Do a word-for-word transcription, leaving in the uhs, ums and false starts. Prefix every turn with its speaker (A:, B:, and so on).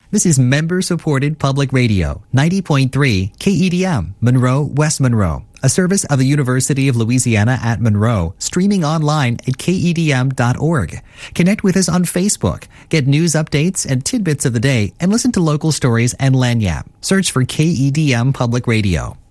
A: This is member-supported public radio, ninety point three K E D M, Monroe, West Monroe, a service of the University of Louisiana at Monroe, streaming online at K E D M dot org. Connect with us on Facebook, get news updates and tidbits of the day, and listen to local stories and Lagniappe. Search for K E D M Public Radio.